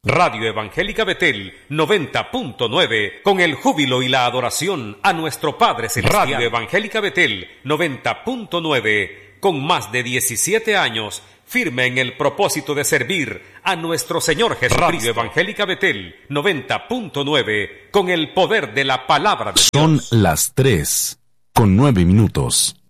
Radio Evangélica Betel 90.9, con el júbilo y la adoración a nuestro Padre Celestial. Radio Evangélica Betel 90.9, con más de 17 años, firme en el propósito de servir a nuestro Señor Jesucristo. Radio Evangélica Betel 90.9, con el poder de la palabra de Dios. Son las 3:09.